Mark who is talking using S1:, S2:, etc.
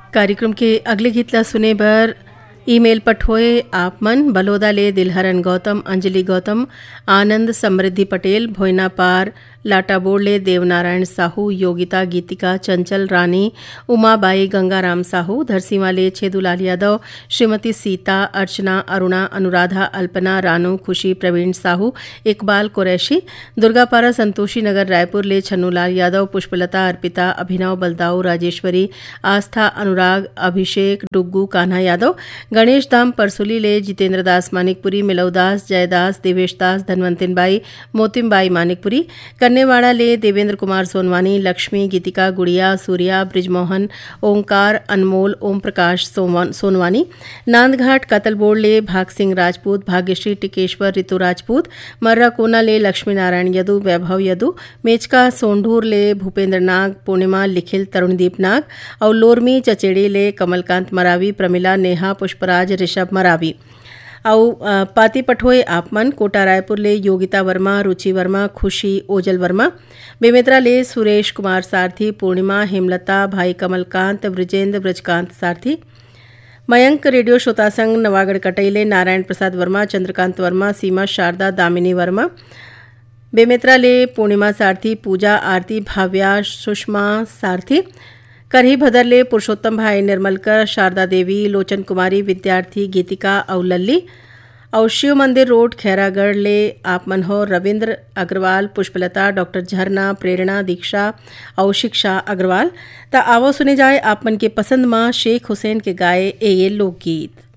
S1: कार्यक्रम के अगले गीत ला सुने बर ईमेल पठोए आप मन बलोदा ले दिलहरन गौतम, अंजलि गौतम, आनंद समृद्धि पटेल, भोयना पार लाटा बोड़ले देवनारायण साहू, योगिता गीतिका, चंचल रानी, उमाबाई, गंगाराम साहू, धरसीवाले छेदुलाल यादव, श्रीमती सीता, अर्चना, अरुणा, अनुराधा, अल्पना, रानू, खुशी, प्रवीण साहू, इकबाल कुरैशी, दुर्गापारा संतोषी नगर रायपुर ले छन्नूलाल यादव, पुष्पलता, अर्पिता, अभिनव, बलदाऊ, राजेश्वरी, आस्था, अनुराग, अभिषेक, डुग्गू, कान्हा यादव, गणेश धाम परसुली ले जितेंद्र दास मानिकपुरी, मिलौदास, जयदास, देवेश दास, धनवंतिनबाई, मोतिमबाई मानिकपुरी, कन्नेवाड़ा ले देवेंद्र कुमार सोनवानी, लक्ष्मी, गीतिका, गुड़िया, सूर्या, ब्रिजमोहन, ओंकार, अनमोल, ओम प्रकाश सोनवानी, नांदघाट कतलबोड़ ले भाग सिंह राजपूत, भाग्यश्री, टिकेश्वर, ऋतु राजपूत, मर्रा कोना ले लक्ष्मी नारायण यदु, वैभव यदु, मेचका सोंढूर ले भूपेंद्र नाग, पूर्णिमा, लिखिल, तरुणदीप नाग और लोरमी चचेड़ी ले कमलकांत मरावी, प्रमिला, नेहा, पुष्पराज, ऋषभ मरावी और पाती पठोए आपमन कोटा रायपुर ले योगिता वर्मा, रुचि वर्मा, खुशी, ओजल वर्मा, बेमेतरा ले सुरेश कुमार सारथी, पूर्णिमा, हेमलता, भाई कमलकांत, ब्रजेंद्र, ब्रजकांत सारथी, मयंक रेडियो श्रोता संघ नवागढ़ कटैले नारायण प्रसाद वर्मा, चंद्रकांत वर्मा, सीमा, शारदा, दामिनी वर्मा, बेमेतरा ले पूर्णिमा सारथी, पूजा, आरती, भाव्या, सुषमा सारथी, करही भदर ले पुरुषोत्तम भाई निर्मलकर, शारदा देवी, लोचन कुमारी, विद्यार्थी, गीतिका और लल्ली और शिव मंदिर रोड खैरागढ़ ले आप मनोहर, रविंद्र अग्रवाल, पुष्पलता, डॉक्टर झरना, प्रेरणा, दीक्षा और शिक्षा अग्रवाल। ता आवो सुने जाए आप मन के पसंद मां शेख हुसैन के गाए ये लोकगीत।